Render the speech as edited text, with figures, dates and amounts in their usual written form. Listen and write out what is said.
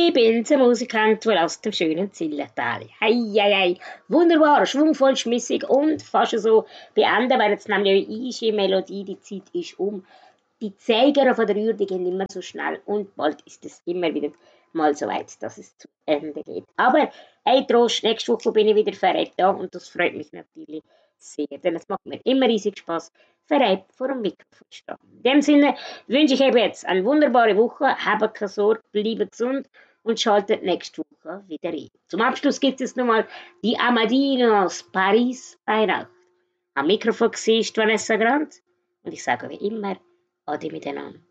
Ich bin's, ein Musikant wohl aus dem schönen Zillertal. Hei, hei, hei. Wunderbar, schwungvoll, schmissig und fast so beenden wir jetzt nämlich unsere Melodie. Die Zeit ist um. Die Zeiger von der Uhr, die gehen immer so schnell und bald ist es immer wieder mal so weit, dass es zu Ende geht. Aber hey, Trost, nächste Woche bin ich wieder für euch da und das freut mich natürlich sehr, denn es macht mir immer riesig Spaß, für euch vor dem Mikrofon zu stehen. In dem Sinne wünsche ich euch jetzt eine wunderbare Woche, habt keine Sorge, bleibt gesund und schaltet nächste Woche wieder ein. Zum Abschluss gibt es nochmal die Amadinos Paris bei Nacht. Am Mikrofon war Vanessa Grant und ich sage wie immer, Ade miteinander.